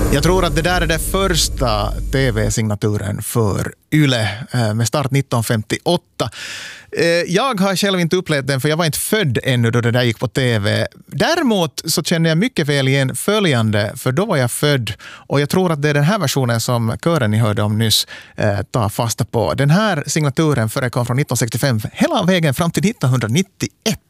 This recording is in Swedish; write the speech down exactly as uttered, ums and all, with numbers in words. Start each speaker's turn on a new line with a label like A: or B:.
A: Jag tror att det där är den första tv-signaturen för Yle med start nitton femtioåtta. Jag har själv inte upplevt den för jag var inte född ännu då det där gick på tv. Däremot så känner jag mycket väl igen följande, för då var jag född och jag tror att det är den här versionen som kören ni hörde om nyss eh, tar fasta på. Den här signaturen förekom från nitton sextiofem hela vägen fram till nittonhundranittioett.